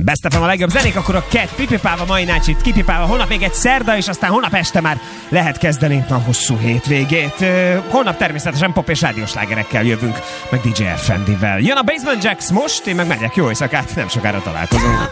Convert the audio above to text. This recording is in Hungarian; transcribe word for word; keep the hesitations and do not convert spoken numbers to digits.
Best ef em a legjobb zenék, akkor a Cat pipipálva, mai Night Shift kipipálva, holnap még egy szerda, és aztán holnap este már lehet kezdeni a hosszú hétvégét. Holnap természetesen pop és rádióslágerekkel jövünk, meg dé dzsé ef em dé-vel. Jön a Basement Jaxx most, én meg megyek, jó éjszakát, nem sokára találkozunk.